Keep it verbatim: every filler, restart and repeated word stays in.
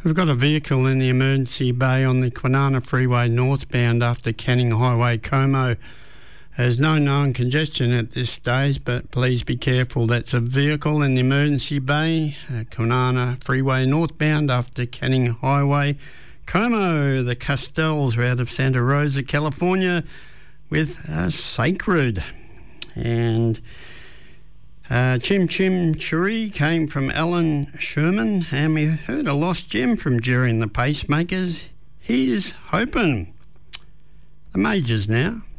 We've got a vehicle in the emergency bay on the Kwinana Freeway northbound after Canning Highway, Como. There's no known congestion at this stage, but please be careful. That's a vehicle in the emergency bay, uh, Kwinana Freeway northbound after Canning Highway, Como. The Castells are out of Santa Rosa, California, with uh, Sacred. And uh, Chim Chim Churi came from Alan Sherman, and we heard a lost gem from Jerry and the Pacemakers. Here's Hopin'. The Majors now.